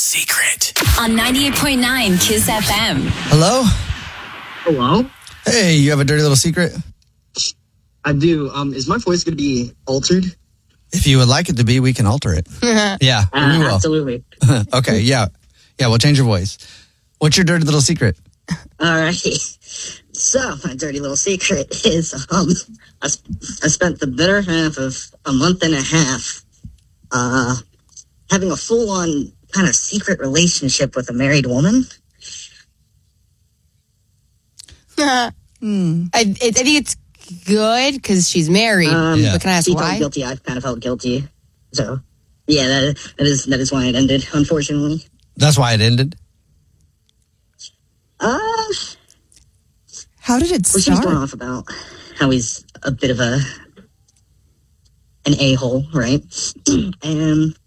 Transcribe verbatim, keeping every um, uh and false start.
secret. On ninety-eight point nine Kiss F M. Hello? Hello? Hey, you have a dirty little secret? I do. Um, is my voice going to be altered? If you would like it to be, we can alter it. Yeah, Uh, we will. absolutely. Okay, yeah. Yeah, we'll change your voice. What's your dirty little secret? All right. So, my dirty little secret is um, I, I spent the better half of a month and a half uh, having a full-on kind of secret relationship with a married woman. I, it, I think it's good because she's married. Um, Yeah. But can I ask She felt why? guilty. I kind of felt guilty. So, yeah, that, that is that is why it ended, unfortunately. That's why it ended? Uh, How did it well, she was going start? off about how he's a bit of a an a-hole, right? And